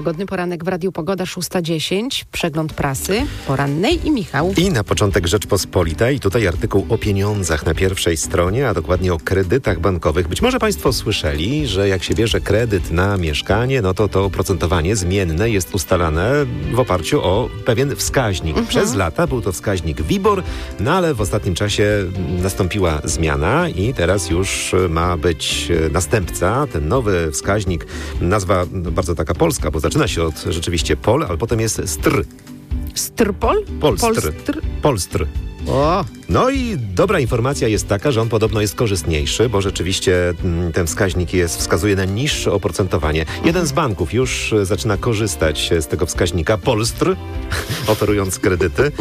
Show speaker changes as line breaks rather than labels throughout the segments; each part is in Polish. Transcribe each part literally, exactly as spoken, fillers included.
Pogodny poranek w Radiu Pogoda, szósta dziesięć. Przegląd prasy porannej i Michał.
I na początek Rzeczpospolita i tutaj artykuł o pieniądzach na pierwszej stronie, a dokładnie o kredytach bankowych. Być może Państwo słyszeli, że jak się bierze kredyt na mieszkanie, no to to oprocentowanie zmienne jest ustalane w oparciu o pewien wskaźnik. Mhm. Przez lata był to wskaźnik WIBOR, no ale w ostatnim czasie nastąpiła zmiana i teraz już ma być następca, ten nowy wskaźnik, nazwa bardzo taka polska, bo zaczyna się od rzeczywiście pol, ale potem jest str.
Strpol?
Polstr.
Polstr.
Polstr.
O.
No i dobra informacja jest taka, że on podobno jest korzystniejszy, bo rzeczywiście m, ten wskaźnik jest, wskazuje na niższe oprocentowanie. Jeden z banków już zaczyna korzystać z tego wskaźnika, Polstr, oferując kredyty.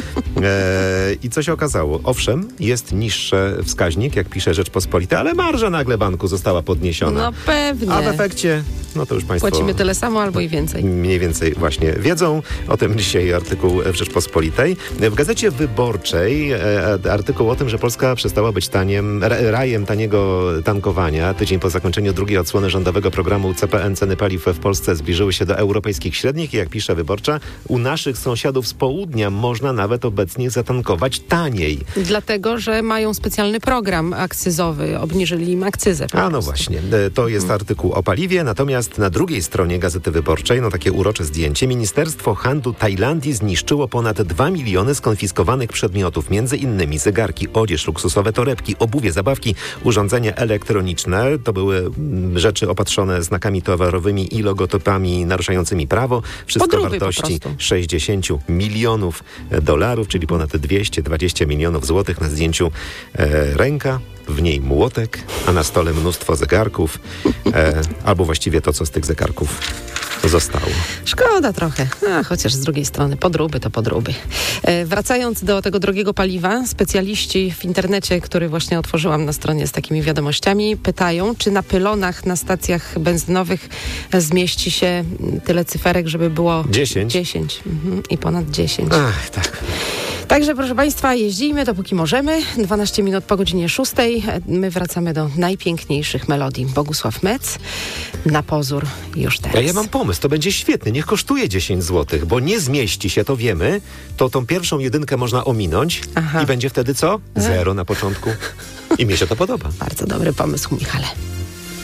E, I co się okazało? Owszem, jest niższy wskaźnik, jak pisze Rzeczpospolita, ale marża nagle banku została podniesiona.
No pewnie.
A w efekcie, no to już Państwo...
Płacimy tyle samo albo i więcej.
Mniej więcej właśnie wiedzą. O tym dzisiaj artykuł w Rzeczpospolitej. W Gazecie Wyborczej e, artykuł o tym, że Polska przestała być taniem, rajem taniego tankowania. Tydzień po zakończeniu drugiej odsłony rządowego programu C P N ceny paliw w Polsce zbliżyły się do europejskich średnich i jak pisze Wyborcza, u naszych sąsiadów z południa można nawet obecnie zatankować taniej.
Dlatego, że mają specjalny program akcyzowy, obniżyli im akcyzę.
A no właśnie, to jest hmm. artykuł o paliwie, natomiast na drugiej stronie Gazety Wyborczej, no takie urocze zdjęcie, Ministerstwo Handlu Tajlandii zniszczyło ponad dwa miliony skonfiskowanych przedmiotów, między innymi zegarki, odzież, luksusowe torebki, obuwie, zabawki, urządzenia elektroniczne. To były rzeczy opatrzone znakami towarowymi i logotypami naruszającymi prawo. Wszystko
Podróby
wartości sześćdziesiąt milionów dolarów, czyli ponad dwieście dwadzieścia milionów złotych. Na zdjęciu e, ręka, w niej młotek, a na stole mnóstwo zegarków, e, albo właściwie to, co z tych zegarków zostało.
Szkoda trochę, a chociaż z drugiej strony podróby to podróby. E, wracając do tego drogiego paliwa, specjaliści w internecie, który właśnie otworzyłam na stronie z takimi wiadomościami, pytają, czy na pylonach na stacjach benzynowych zmieści się tyle cyferek, żeby było
dziesięć.
dziesięć mhm, i ponad dziesięć.
Ach, tak.
Także, proszę Państwa, jeździmy dopóki możemy. dwanaście minut po godzinie szóstej. My wracamy do najpiękniejszych melodii. Bogusław Mec, Na pozór już teraz.
Ja, ja mam pomysł, to będzie świetny. Niech kosztuje dziesięć złotych, bo nie zmieści się, to wiemy. To tą pierwszą jedynkę można ominąć. Aha. I będzie wtedy co? Zero na początku. I mnie się to podoba.
Bardzo dobry pomysł, Michale.